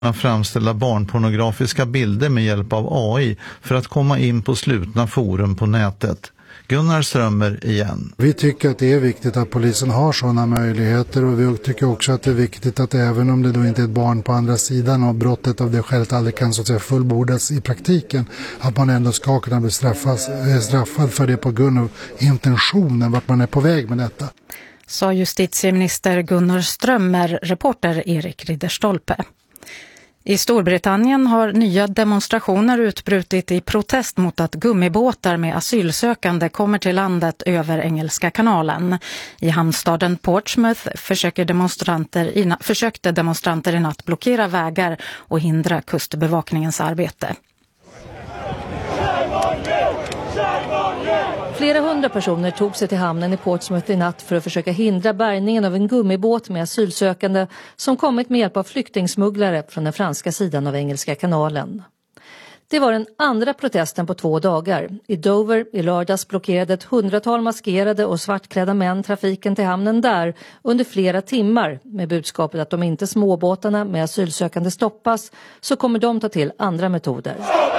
framställa barnpornografiska bilder med hjälp av AI för att komma in på slutna forum på nätet. Gunnar Strömmer igen. Vi tycker att det är viktigt att polisen har sådana möjligheter, och vi tycker också att det är viktigt att även om det då inte är ett barn på andra sidan och brottet av det skälet aldrig kan så att säga fullbordas i praktiken, att man ändå ska kunna bli straffad för det på grund av intentionen vart man är på väg med detta. Sa justitieminister Gunnar Strömmer, reporter Erik Ridderstolpe. I Storbritannien har nya demonstrationer utbrutit i protest mot att gummibåtar med asylsökande kommer till landet över Engelska kanalen. I hamnstaden Portsmouth försökte demonstranter i natt blockera vägar och hindra kustbevakningens arbete. Flera hundra personer tog sig till hamnen i Portsmouth i natt för att försöka hindra bärgningen av en gummibåt med asylsökande som kommit med hjälp av flyktingsmugglare från den franska sidan av Engelska kanalen. Det var den andra protesten på 2 dagar. I Dover i lördags blockerade ett 100-tal maskerade och svartklädda män trafiken till hamnen där under flera timmar med budskapet att om inte småbåtarna med asylsökande stoppas så kommer de ta till andra metoder.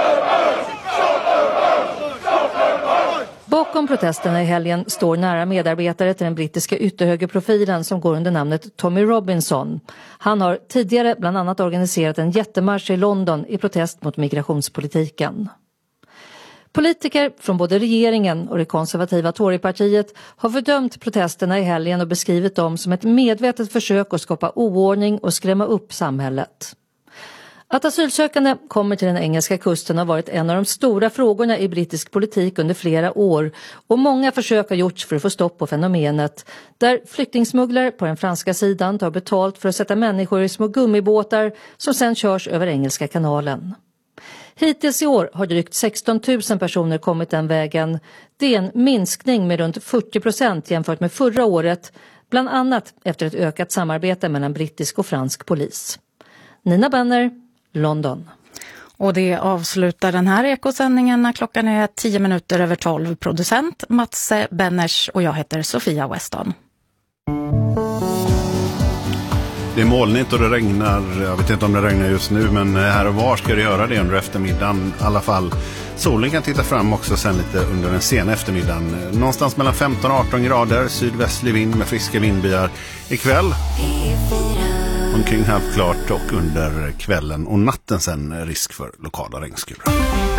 Bakom protesterna i helgen står nära medarbetare till den brittiska ytterhögerprofilen som går under namnet Tommy Robinson. Han har tidigare bland annat organiserat en jättemarsch i London i protest mot migrationspolitiken. Politiker från både regeringen och det konservativa Torypartiet har fördömt protesterna i helgen och beskrivit dem som ett medvetet försök att skapa oordning och skrämma upp samhället. Att asylsökande kommer till den engelska kusten har varit en av de stora frågorna i brittisk politik under flera år, och många försök har gjorts för att få stopp på fenomenet, där flyktingsmugglare på den franska sidan tar betalt för att sätta människor i små gummibåtar som sedan körs över Engelska kanalen. Hittills i år har drygt 16 000 personer kommit den vägen. Det är en minskning med runt 40% jämfört med förra året, bland annat efter ett ökat samarbete mellan brittisk och fransk polis. Nina Benner, London. Och det avslutar den här ekosändningen när klockan är 10:10. Producent Mats Benners och jag heter Sofia Weston. Det är molnigt och det regnar. Jag vet inte om det regnar just nu, men här och var ska det göra det under eftermiddagen i alla fall. Solen kan titta fram också sen lite under den sena eftermiddagen. Någonstans mellan 15 och 18 grader, sydvästlig vind med friska vindbyar ikväll. Omkring halvklart och under kvällen och natten sen risk för lokala regnskurar.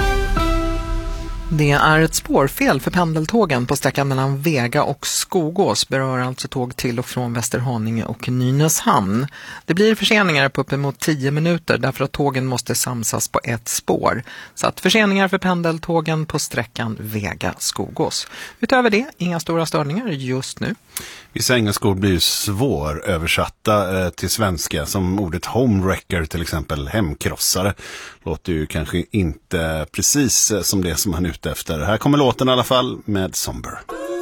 Det är ett spårfel för pendeltågen på sträckan mellan Vega och Skogås, berör alltså tåg till och från Västerhaninge och Nynäshamn. Det blir förseningar på uppemot 10 minuter därför att tågen måste samsas på ett spår. Så att förseningar för pendeltågen på sträckan Vega-Skogås. Utöver det, inga stora störningar just nu. Vissa engelska ord blir ju svåröversatta till svenska, som ordet homewrecker till exempel, hemkrossare. Låter ju kanske inte precis som det som han är ute efter. Här kommer låten i alla fall med Somber.